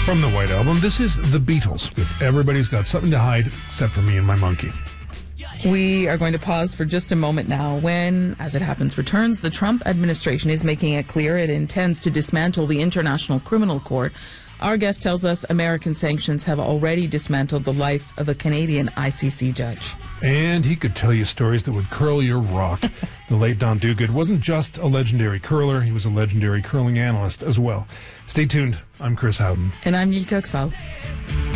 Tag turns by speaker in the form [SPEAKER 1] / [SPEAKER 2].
[SPEAKER 1] From the White Album, this is The Beatles with Everybody's Got Something to Hide Except for Me and My Monkey.
[SPEAKER 2] We are going to pause for just a moment now when, as it happens, returns. The Trump administration is making it clear it intends to dismantle the International Criminal Court. Our guest tells us American sanctions have already dismantled the life of a Canadian ICC judge.
[SPEAKER 1] And he could tell you stories that would curl your rock. The late Don Duguid wasn't just a legendary curler, he was a legendary curling analyst as well. Stay tuned. I'm Chris Howden.
[SPEAKER 2] And I'm Neil Kirksall.